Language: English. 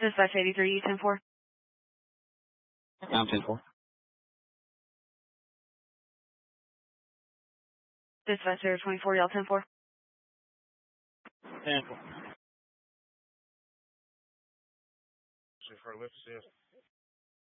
Dispatch 83, 10-4. I'm 10-4. Dispatch 024, y'all 10-4. 10-4. For lift assist.